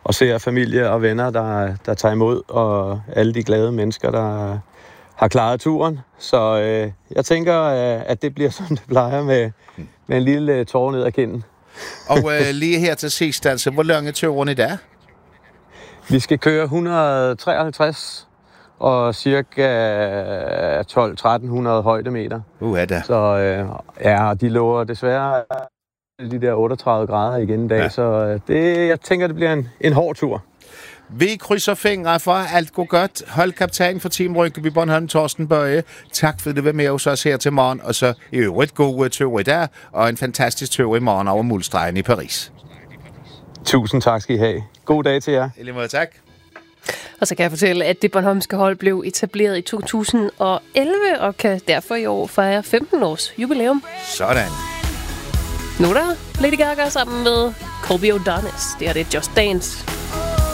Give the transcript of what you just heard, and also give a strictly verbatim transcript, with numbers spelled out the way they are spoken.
og ser familie og venner, der, der tager imod, og alle de glade mennesker, der har klaret turen. Så øh, jeg tænker, øh, at det bliver, som det plejer, med, med en lille tårer ned ad kinden. Og øh, lige her til sidst, altså, hvor lang er turen i dag? Vi skal køre et hundrede og treoghalvtreds og cirka tolv til tretten hundrede højdemeter. Uh, er det. Så øh, ja, de lover desværre de der otteogtredive grader igen i dag, ja. Så det, jeg tænker, det bliver en, en hård tur. Vi krydser fingre for, alt går godt. Holdkaptajn for Team Rynkeby Bornholm, Torsten Bøje. Tak for, at du var med hos os her til morgen, og så i øvrigt god tur i dag, og en fantastisk tur i morgen over Muldstregen i Paris. Tusind tak skal I have. God dag til jer. I lige måde, tak. Og så kan jeg fortælle, at det bornholmske hold blev etableret i to tusind og elleve, og kan derfor i år fejre femten års jubilæum. Sådan. Nu der Lady Gaga sammen med Colby O'Donis. Det er det Just Dance.